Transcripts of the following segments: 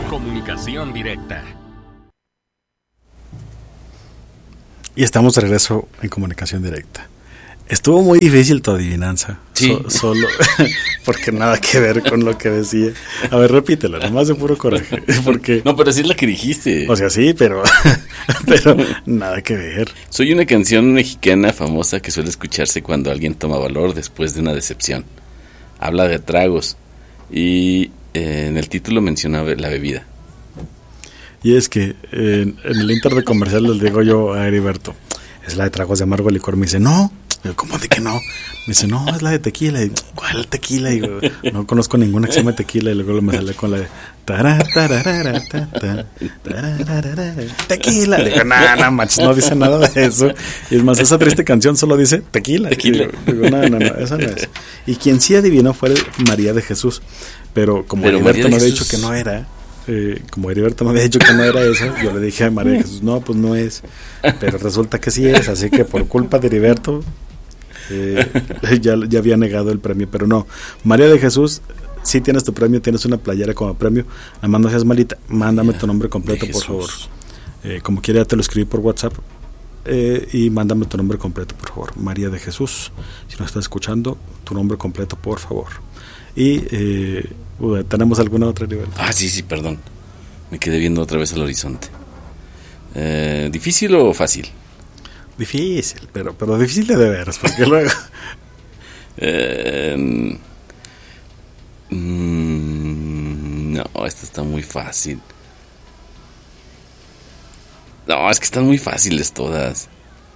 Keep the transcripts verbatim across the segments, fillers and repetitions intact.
Comunicación directa. Y estamos de regreso en Comunicación Directa. Estuvo muy difícil tu adivinanza. Sí. So, solo porque nada que ver con lo que decía. A ver, repítelo, nomás de puro coraje. Porque, No, pero sí es la que dijiste. o sea, sí, pero, pero nada que ver. Soy una canción mexicana famosa que suele escucharse cuando alguien toma valor después de una decepción. Habla de tragos y eh, en el título menciona la bebida. Y es que eh, en el inter de comercial les digo yo a Heriberto, es la de tragos de amargo licor. Me dice, no. Yo, ¿cómo de que no? Me dice, no, es la de tequila. Y, ¿cuál tequila? Y yo, no conozco ninguna que se llame tequila. Y luego me sale con la de tará, tararara, ta, ta, tararara, tequila. Le digo, no, no, manches, no dice nada de eso. Y es más, esa triste canción solo dice tequila. Tequila. Y digo, no, no, no, esa no es. Y quien sí adivinó fue María de Jesús. Pero como Pero Heriberto María me de había Jesús... dicho que no era... Eh, como Heriberto me había dicho que no era esa, yo le dije a María de Jesús, no, pues no es, pero resulta que sí es, así que por culpa de Heriberto eh, ya, ya había negado el premio, pero no, María de Jesús, sí tienes tu premio, tienes una playera como premio, nada más no seas malita, mándame tu nombre completo, por favor, eh, como quiera ya te lo escribí por WhatsApp, eh, y mándame tu nombre completo, por favor, María de Jesús, si nos estás escuchando, tu nombre completo, por favor. Y eh, uh, ¿tenemos alguna otra nivel? Ah, sí, sí, perdón. Me quedé viendo otra vez al horizonte. Eh, ¿Difícil o fácil? Difícil, pero pero difícil de veras, porque luego... Eh, mm, no, esta está muy fácil. No, es que están muy fáciles todas.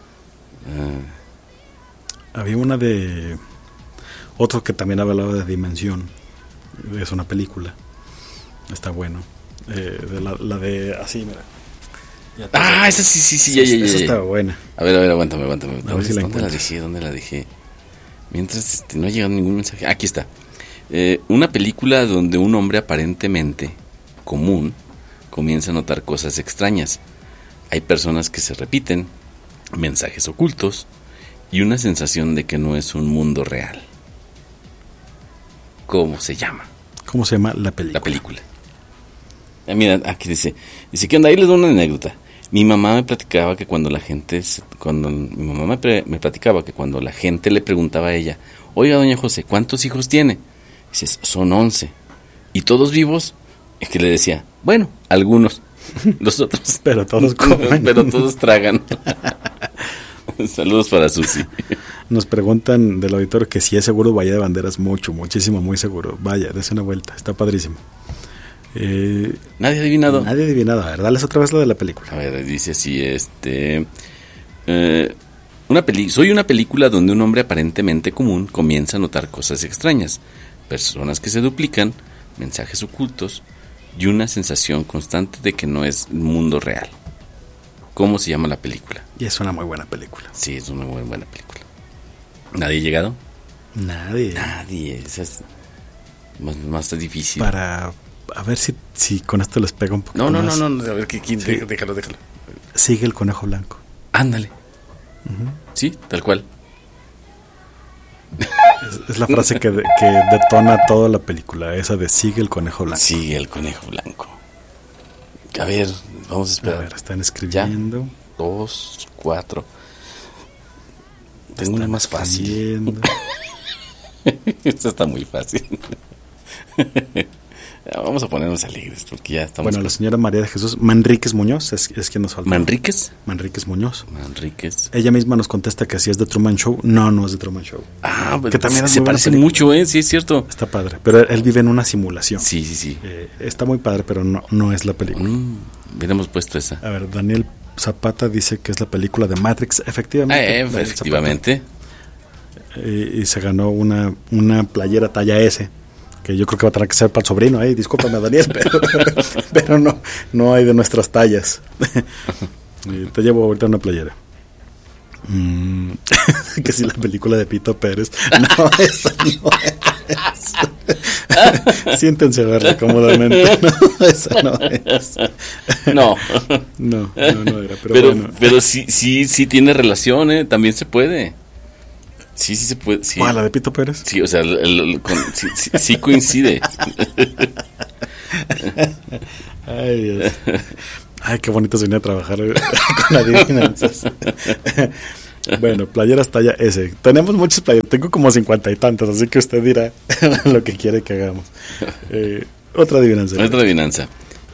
Ah. Había una de... Otro que también hablaba de Dimensión. Es una película. Está bueno. Eh, de la, la de... Así, mira. Ya te- Ah, esa sí, sí, sí, ya, esa, ya, ya, esa ya. está buena. A ver, a ver, aguántame, aguántame. A ver ¿Dónde, si la ¿dónde la encuentras. dejé? ¿Dónde la dejé? Mientras este, no ha llegado ningún mensaje. Aquí está. Eh, una película donde un hombre aparentemente común comienza a notar cosas extrañas. Hay personas que se repiten, mensajes ocultos y una sensación de que no es un mundo real. ¿Cómo se llama? ¿Cómo se llama la película? La película. Ah, mira, aquí dice, dice, ¿qué onda? Ahí les doy una anécdota. Mi mamá me platicaba que cuando la gente, se- cuando mi mamá me, pre- me platicaba que cuando la gente le preguntaba a ella, oiga, doña José, ¿cuántos hijos tiene? Dices, son once. ¿Y todos vivos? Es que le decía, bueno, algunos, los otros. Pero todos comen. Pero todos tragan. Saludos para Susi. Nos preguntan del auditorio que si es seguro Bahía de Banderas. Mucho, muchísimo, muy seguro. Vaya, dése una vuelta, está padrísimo. Eh, Nadie ha adivinado. nadie adivinado. A ver, dales otra vez lo de la película. A ver, dice así, este... eh, una peli soy una película donde un hombre aparentemente común comienza a notar cosas extrañas, personas que se duplican, mensajes ocultos y una sensación constante de que no es mundo real. ¿Cómo se llama la película? Y es una muy buena película. Sí, es una muy buena película. ¿Nadie ha llegado? Nadie. Nadie, esa es más, más difícil. Para... A ver si, si con esto les pega un poquito No, no, más. no, no, a ver, ¿qué, quién? Sí. Déjalo, déjalo. Sigue el conejo blanco. Ándale. Sí, tal cual. Es, es la frase que, de- que detona toda la película, esa de sigue el conejo blanco. Sigue el conejo blanco. A ver, vamos a A esperar. ver, están escribiendo. Dos, cuatro. Tengo una están más fácil. escribiendo. Esta está muy fácil. Ya, vamos a ponernos alegres porque ya estamos. Bueno, la señora María de Jesús Manríquez Muñoz es, es quien nos falta. ¿Manríquez? Manríquez Muñoz. Manríquez. Ella misma nos contesta que si es de Truman Show. No, no es de Truman Show. Ah, que también es se muy buena parece película. mucho, ¿eh? Sí, es cierto. Está padre, pero él vive en una simulación. Sí, sí, sí. Eh, está muy padre, pero no, no es la película. Mm, hubiéramos puesto esa. A ver, Daniel Zapata dice que es la película de Matrix. Efectivamente. Ah, eh, Daniel efectivamente. Zapata. Eh, y se ganó una, una playera talla S, que yo creo que va a tener que ser para el sobrino. Eh, discúlpame, Daniel, pero, pero no, no hay de nuestras tallas. Eh, te llevo ahorita una playera. Mm, que si la película de Pito Pérez. No, esa no es. Siéntense a verla cómodamente. No, esa no es. No. No, no, no era. Pero, Pero, bueno. pero sí, sí, sí tiene relación, ¿eh? También se puede. Sí, sí se puede. Sí, ¿Cuál, la de Pito Pérez? sí, o sea, el- el- el- con- sí, sí- sí coincide. Ay, Dios. Ay, qué bonito se viene a trabajar con adivinanzas. Bueno, playeras talla S. Tenemos muchas playeras, tengo como cincuenta y tantas, así que usted dirá lo que quiere que hagamos. Eh, otra adivinanza. Otra adivinanza.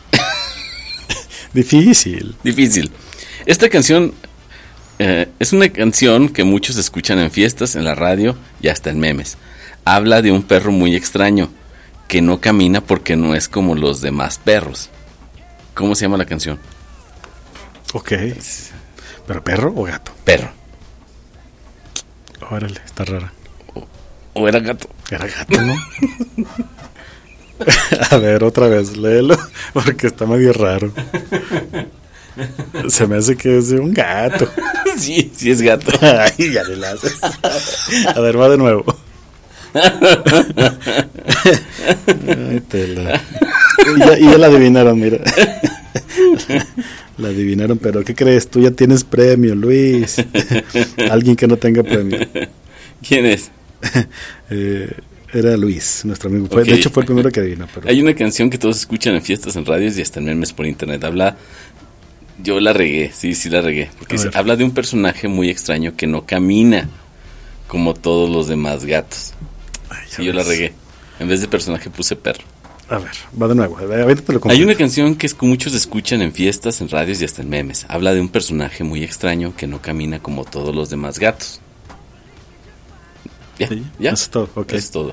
Difícil. Difícil. Esta canción eh, es una canción que muchos escuchan en fiestas, en la radio y hasta en memes. Habla de un perro muy extraño que no camina porque no es como los demás perros. ¿Cómo se llama la canción? Ok. ¿Pero perro o gato? Perro. Órale, está rara. O, o era gato. Era gato, ¿no? A ver, otra vez, léelo, porque está medio raro. Se me hace que es de un gato. Sí, sí es gato. Ay, ya le la haces. A ver, va de nuevo. Ay, tela. Y ya, y ya la adivinaron, mira. La adivinaron, pero ¿qué crees? Tú ya tienes premio, Luis. Alguien que no tenga premio. ¿Quién es? eh, Era Luis, nuestro amigo. Fue, Okay. De hecho, fue el primero que adivinó. Pero... Hay una canción que todos escuchan en fiestas, en radios y hasta en memes por internet. Habla... Yo la regué, sí, sí la regué. Porque dice, habla de un personaje muy extraño que no camina como todos los demás gatos. Ay, Sí, yo la regué. En vez de personaje puse perro. A ver, va de nuevo. A ver, ahorita te lo Hay comento. una canción que es que muchos escuchan en fiestas, en radios y hasta en memes. Habla de un personaje muy extraño que no camina como todos los demás gatos. ¿Ya? Sí, ¿Ya? eso es todo, ok. Eso es todo.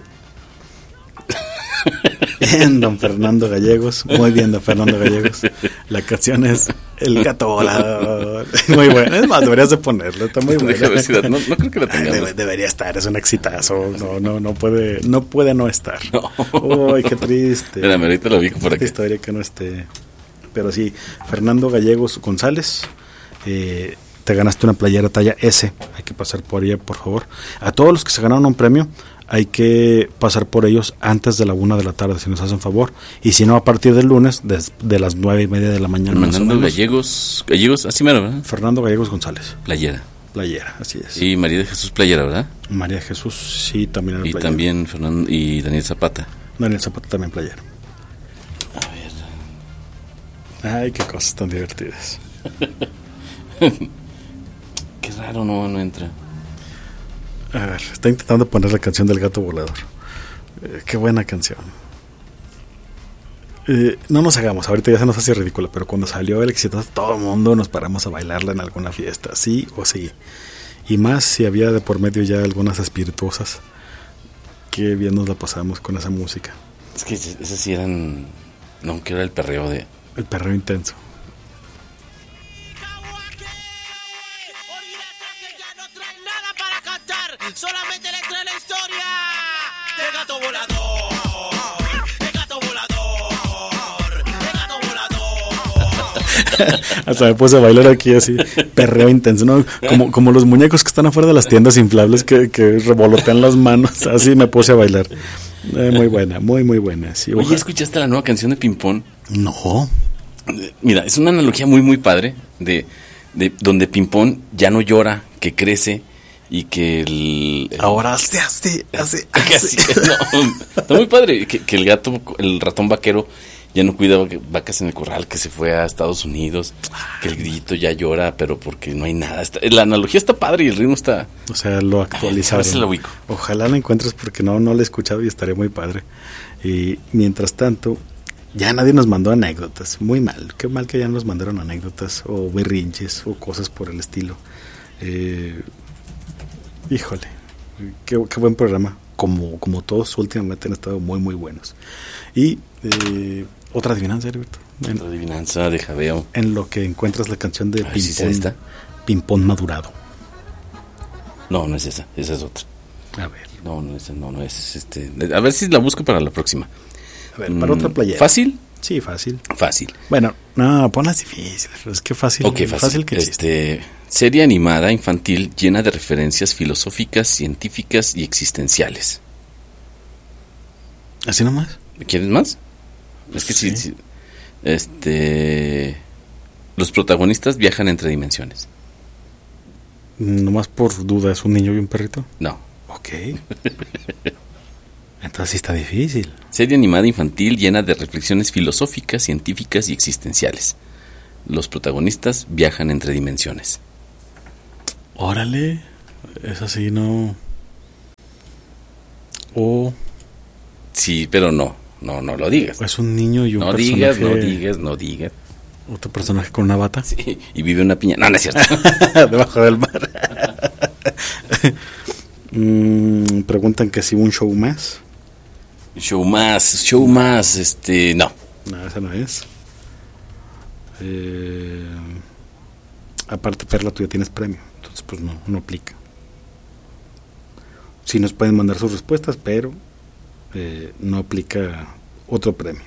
Bien, don Fernando Gallegos. Muy bien, don Fernando Gallegos. La canción es El Gato Volador. Muy buena. Es más, deberías de ponerlo. Está muy Deja ver si la- buena. no, no creo que la Ay, tengamos. debe- debería estar. Es un exitazo. No, no, no puede, no puede no estar. No. Uy, qué triste. Espérame, ahorita lo ubico por Qué aquí. historia que no esté. Pero sí, Fernando Gallegos González. Eh, te ganaste una playera talla S. Hay que pasar por ella, por favor. A todos los que se ganaron un premio, hay que pasar por ellos antes de la una de la tarde, si nos hacen favor. Y si no, a partir del lunes, des- de las nueve y media de la mañana. más o Fernando menos. Gallegos, Gallegos, así mero, ¿verdad? Fernando Gallegos González. Playera. Playera, así es. Y María de Jesús Playera, ¿verdad? María Jesús, sí, también era Y playera. también Fernando y Daniel Zapata. Daniel Zapata también playera. A ver. Ay, qué cosas tan divertidas. Qué raro, no, no entra. A ver, está intentando poner la canción del Gato Volador. Eh, qué buena canción. Eh, no nos hagamos, ahorita ya se nos hace ridícula, pero cuando salió el exitazo, todo el mundo nos paramos a bailarla en alguna fiesta, sí o sí. Y más si había de por medio ya algunas espirituosas. Qué bien nos la pasamos con esa música. Es que ese- esas sí eran... No, que era el perreo de... El perreo intenso. Olvídate que ya no trae nada para cantar, solamente le trae la historia del gato volador, el gato volador, el gato volador. Hasta me puse a bailar aquí así, perreo intenso, ¿no? Como, como los muñecos que están afuera de las tiendas inflables que, que revolotean las manos, así me puse a bailar. Eh, muy buena, muy muy buena. Sí, Oye, ojalá- ¿escuchaste la nueva canción de Pimpón? No. Mira, es una analogía muy, muy padre de, de donde Pimpón ya no llora, que crece y que el... el- Ahora hace, hace, hace, que así- no, está muy padre, que, que el gato, el ratón vaquero ya no cuida vac- vacas en el corral, que se fue a Estados Unidos, que el grillito ya llora, pero porque no hay nada. Está- la analogía está padre y el ritmo está... O sea, lo A ver actualizaron. si la ubico. Ojalá la encuentres porque no, no la he escuchado y estaría muy padre. Y mientras tanto, ya nadie nos mandó anécdotas. Muy mal. Qué mal que ya nos mandaron anécdotas o berrinches o cosas por el estilo. Eh, híjole, qué, qué buen programa. Como, como todos últimamente han estado muy, muy buenos. Y eh, otra adivinanza, Heriberto. En, La adivinanza de Javeo. en lo que encuentras la canción de A ver si es Pimpón, esta. Pimpón Madurado. No, no es esa, esa es otra. A ver, No, no es, no, no es este. A ver si la busco para la próxima. a ver, para Mm, otra playera. ¿Fácil? Sí, fácil. Fácil. Bueno, no, ponlas difíciles, pero es que fácil. Ok, fácil. que existe. este, serie animada infantil llena de referencias filosóficas, científicas y existenciales. ¿Así nomás? ¿Quieres más? Es que sí. Sí. sí. Este. Los protagonistas viajan entre dimensiones. Nomás por duda, ¿es un niño y un perrito? No. Ok. Entonces sí está difícil. Serie animada infantil llena de reflexiones filosóficas, científicas y existenciales. Los protagonistas viajan entre dimensiones. Órale, es así, no. O Sí, pero no, no, no lo digas. es un niño y un No personaje. digas, no digas, no digas. Otro personaje con una bata. Sí, y vive una piña. No, no es cierto. Debajo del mar. Mm, preguntan que si un show más. Show más, show más, este, no. No, esa no es. Eh, aparte, Perla, tú ya tienes premio. Entonces, pues no, no aplica. Sí nos pueden mandar sus respuestas, pero eh, no aplica otro premio.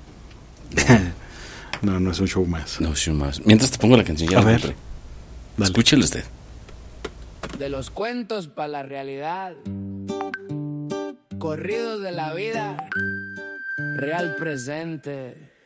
No, no es un show más. No, show más. Mientras te pongo la canción, ya A la ver. encontré. Dale. Escúchelo usted. De los cuentos para la realidad, corridos de la vida, real presente.